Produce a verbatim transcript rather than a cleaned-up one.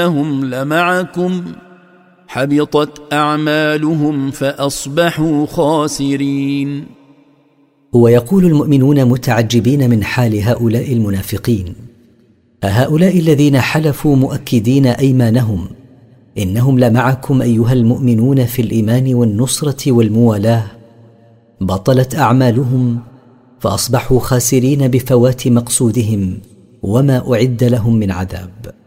إنهم لمعكم حبطت أعمالهم فأصبحوا خاسرين. ويقول المؤمنون متعجبين من حال هؤلاء المنافقين: أهؤلاء الذين حلفوا مؤكدين أيمانهم إنهم لمعكم أيها المؤمنون في الإيمان والنصرة والموالاة، بطلت أعمالهم فأصبحوا خاسرين بفوات مقصودهم وما أعد لهم من عذاب.